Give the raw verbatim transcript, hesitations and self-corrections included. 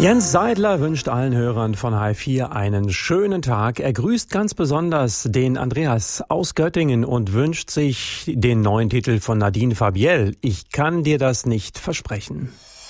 Jens Seidler wünscht allen Hörern von H vier einen schönen Tag. Er grüßt ganz besonders den Andreas aus Göttingen und wünscht sich den neuen Titel von Nadine Fabiel. Ich kann dir das nicht versprechen.